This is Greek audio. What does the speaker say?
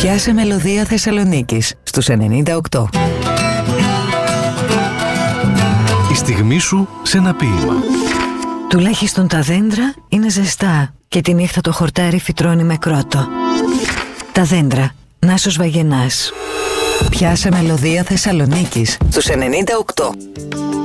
Πιάσε μελωδία Θεσσαλονίκης στους 98. Η στιγμή σου σε ένα ποίημα. Τουλάχιστον τα δέντρα είναι ζεστά και τη νύχτα το χορτάρι φυτρώνει με κρότο. Τα δέντρα, Νάσος Βαγενάς. Πιάσε μελωδία Θεσσαλονίκης στους 98.